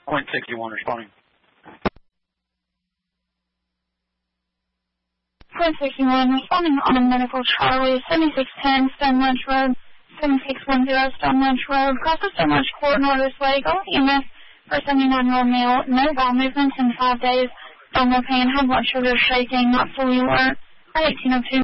.61 responding. .61 responding on medical Charlie, 7610 Stone Ledge Road, 7610 Stone Ledge Road, across the Stone Ledge Court, Northwest Go EMS for 79-year-old male, no bowel movements in 5 days, abdominal pain, high blood sugar, shaking, not fully alert, at 1802